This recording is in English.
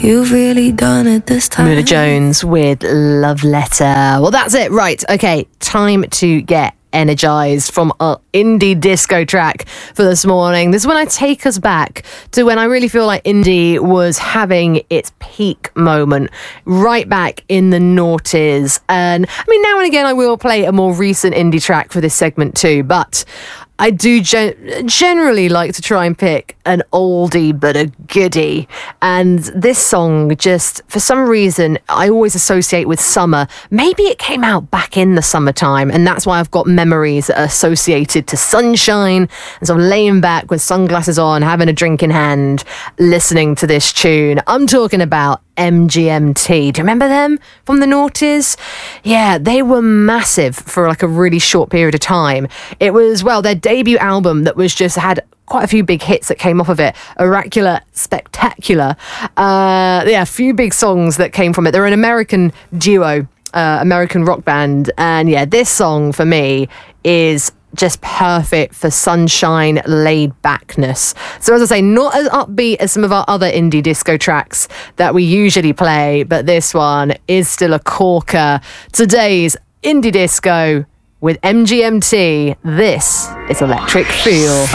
You've really done it this time. Muna Jones with Love Letter. Well, that's it. Right. Okay. Time to get energized from our indie disco track for this morning. This is when I take us back to when I really feel like indie was having its peak moment, right back in the noughties. And I mean, now and again I will play a more recent indie track for this segment too, but I do generally like to try and pick an oldie but a goodie. And this song, just for some reason, I always associate with summer. Maybe it came out back in the summertime, and that's why I've got memories that are associated to sunshine. And so I'm laying back with sunglasses on, having a drink in hand, listening to this tune. I'm talking about MGMT. Do you remember them from the noughties? Yeah, they were massive for like a really short period of time. It was, well, their debut album that was just had quite a few big hits that came off of it. Oracular, Spectacular. A few big songs that came from it. They're an American duo, American rock band. And yeah, this song for me is just perfect for sunshine laid backness. So as I say, not as upbeat as some of our other indie disco tracks that we usually play, but this one is still a corker. Today's indie disco with MGMT. This is Electric Feel.